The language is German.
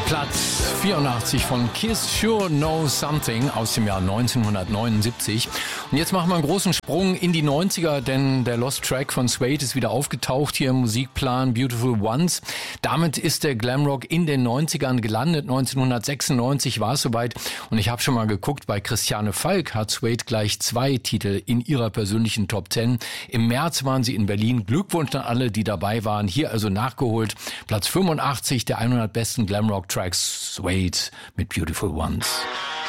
Platz 84 von Kiss Sure Know Something aus dem Jahr 1979. Und jetzt machen wir einen großen Sprung in die 90er, denn der Lost Track von Suede ist wieder aufgetaucht hier im Musikplan Beautiful Ones. Damit ist der Glamrock in den 90ern gelandet. 1996 war es soweit. Und ich habe schon mal geguckt, bei Christiane Falk hat Suede gleich 2 Titel in ihrer persönlichen Top 10. Im März waren sie in Berlin. Glückwunsch an alle, die dabei waren. Hier also nachgeholt. Platz 85 der 100 besten Glamrock Tracks, Suede mit Beautiful Ones.